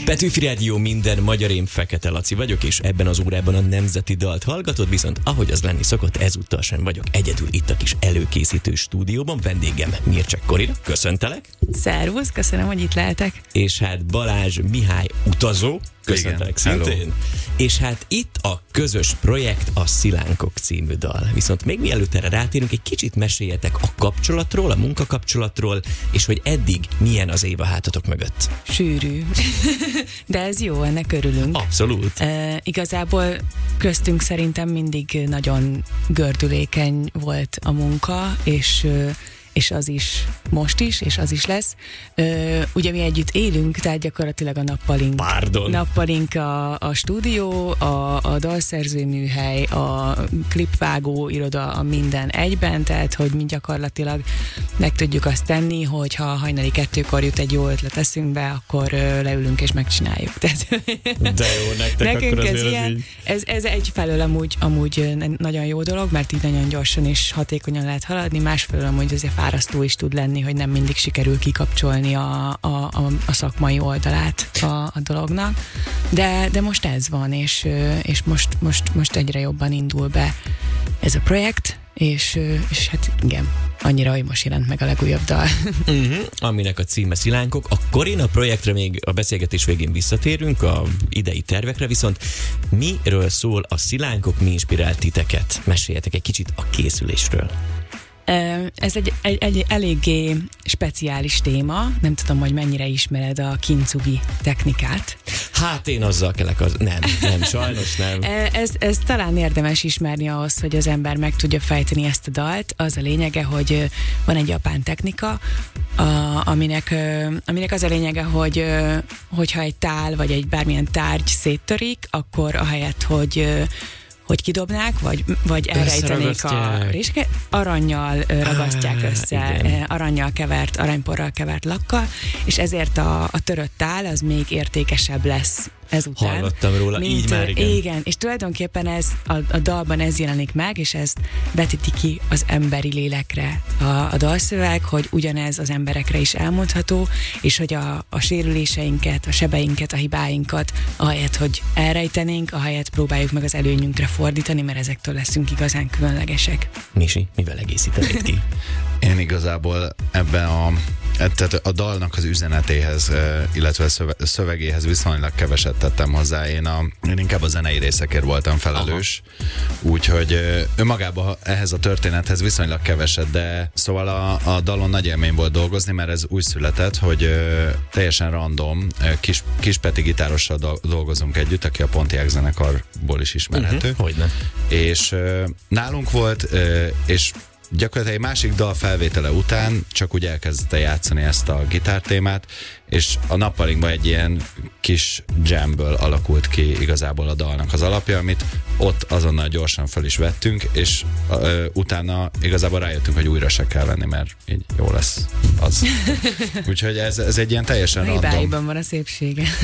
Petőfi Rádió, minden magyar, én Fekete Laci vagyok, és ebben az órában a nemzeti dalt hallgatod, viszont ahogy az lenni szokott, ezúttal sem vagyok egyedül itt a kis előkészítő stúdióban. Vendégem Mircsek Korina, köszöntelek. Szervusz, köszönöm, hogy itt lehetek. És hát Balázs Mihály utazó, köszöntelek szintén. Hello. És hát itt a közös projekt, a Szilánkok című dal. Viszont még mielőtt erre rátérünk, egy kicsit meséljetek a kapcsolatról, a munkakapcsolatról, és hogy eddig milyen az év a hátatok mögött. Sűrű. De ez jó, ennek örülünk. Abszolút. Igazából köztünk szerintem mindig nagyon gördülékeny volt a munka, és az is most is, és az is lesz. Ugye mi együtt élünk, tehát gyakorlatilag a nappalink a stúdió, a dalszerző műhely, a klipvágó iroda, a minden egyben, tehát hogy mi gyakorlatilag meg tudjuk azt tenni, hogy ha hajnali 2-kor jut egy jó ötlet eszünkbe, akkor leülünk és megcsináljuk. Tehát de jó, nekünk akkor ez ilyen, ez egyfelől amúgy nagyon jó dolog, mert így nagyon gyorsan és hatékonyan lehet haladni, másfelől amúgy azért fárasztó is tud lenni, hogy nem mindig sikerül kikapcsolni a szakmai oldalát a dolognak. De most ez van, és most egyre jobban indul be ez a projekt, és hát igen, annyira, hogy most jelent meg a legújabb dal. Aminek a címe Szilánkok. A Korina projektre még a beszélgetés végén visszatérünk, a idei tervekre, viszont miről szól a Szilánkok, mi inspirált titeket? Meséljetek egy kicsit a készülésről. Ez egy eléggé speciális téma. Nem tudom, hogy mennyire ismered a kintsugi technikát. Hát én azzal kelek, nem, sajnos nem. Ez talán érdemes ismerni ahhoz, hogy az ember meg tudja fejteni ezt a dalt. Az a lényege, hogy van egy japán technika, aminek az a lényege, hogyha egy tál vagy egy bármilyen tárgy széttörik, akkor ahelyett, hogy kidobnák, vagy elrejtenék a részeket, arrannyal ragasztják össze, aranyporral kevert lakkal, és ezért a törött tál az még értékesebb lesz ezután. Hallottam róla, így már igen. Igen, és tulajdonképpen ez a dalban ez jelenik meg, és ezt vetíti ki az emberi lélekre a dalszöveg, hogy ugyanez az emberekre is elmondható, és hogy a sérüléseinket, a sebeinket, a hibáinkat, ahelyett, hogy elrejtenénk, ahelyett próbáljuk meg az előnyünkre fordítani, mert ezektől leszünk igazán különlegesek. Misi, mivel egészítenéd ki? Én igazából tehát a dalnak az üzenetéhez, illetve a szövegéhez viszonylag keveset tettem hozzá. Én inkább a zenei részekért voltam felelős, úgyhogy önmagában ehhez a történethez viszonylag keveset, de szóval a dalon nagy élmény volt dolgozni, mert ez úgy született, hogy teljesen random, Kis Peti gitárossal dolgozunk együtt, aki a Pontiac zenekarból is ismerhető. Hogyne. És nálunk volt, és gyakorlatilag egy másik dal felvétele után csak úgy elkezdte játszani ezt a gitártémát, és a nappalinkban egy ilyen kis jamből alakult ki igazából a dalnak az alapja, amit ott azonnal gyorsan fel is vettünk, és utána igazából rájöttünk, hogy újra se kell venni, mert így jó lesz az. Úgyhogy ez egy ilyen teljesen random. Hibáiban van a szépsége.